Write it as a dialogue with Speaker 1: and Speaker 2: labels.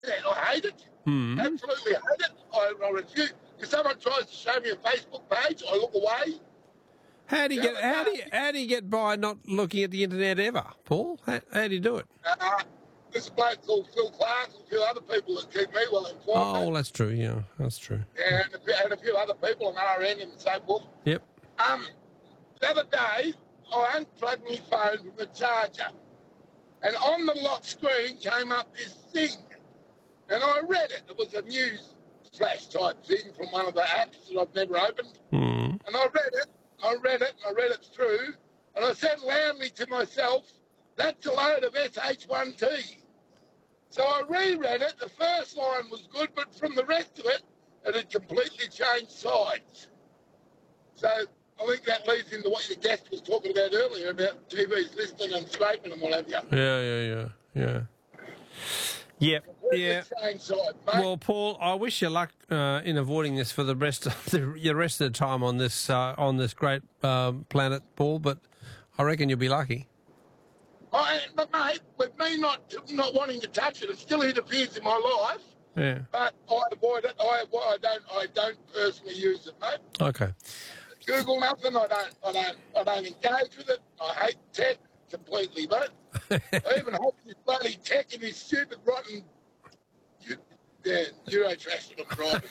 Speaker 1: I hate it. Absolutely hate it. I refuse. If someone tries to show me a Facebook page, I look away.
Speaker 2: How do you get by not looking at the internet ever, Paul? How do you do it?
Speaker 1: There's a bloke called Phil Clark and a few other people that keep me well informed.
Speaker 2: Oh, well, that's true. Yeah, that's true.
Speaker 1: And a few other people on RN and so forth.
Speaker 2: Yep.
Speaker 1: The other day, I unplugged my phone from the charger, and on the lock screen came up this thing, and I read it. It was a news flash type thing from one of the apps that I've never opened. And I read it through, and I said loudly to myself, "That's a load of SH1T." So I reread it. The first line was good, but from the rest of it, it had completely changed sides. So I think that leads into what your guest was talking about earlier about TVs listening and scraping and what have you.
Speaker 2: Yeah. Yep. Yeah.
Speaker 1: Changed side, mate.
Speaker 2: Well, Paul, I wish you luck in avoiding this for the rest of the time on this great planet, Paul. But I reckon you'll be lucky.
Speaker 1: But mate, with me not wanting to touch it still interferes in my life.
Speaker 2: Yeah.
Speaker 1: But I avoid it. I don't personally use it, mate.
Speaker 2: Okay.
Speaker 1: Google nothing. I don't engage with it. I hate tech completely, mate. I even hate this bloody tech and this stupid rotten Eurotrash that I'm driving.